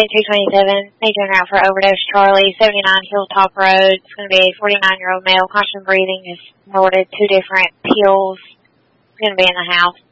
at 227. Major en route for overdose Charlie, 79 Hilltop Road. It's going to be a 49-year-old male. Constant breathing is reported. 2 different pills. It's going to be in the house.